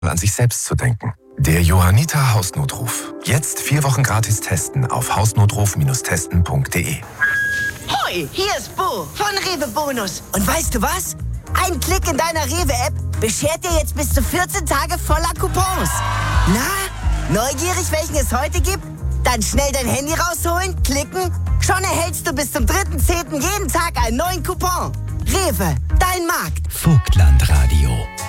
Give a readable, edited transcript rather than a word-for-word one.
an sich selbst zu denken. Der Johanniter Hausnotruf. Jetzt 4 Wochen gratis testen auf hausnotruf-testen.de. Hoi, hier ist Bo von Rewe Bonus. Und weißt du was? Ein Klick in deiner Rewe-App beschert dir jetzt bis zu 14 Tage voller Coupons. Na, neugierig, welchen es heute gibt? Dann schnell dein Handy rausholen, klicken. Schon erhältst du bis zum 3.10. jeden Tag einen neuen Coupon. Rewe, dein Markt. Vogtland Radio.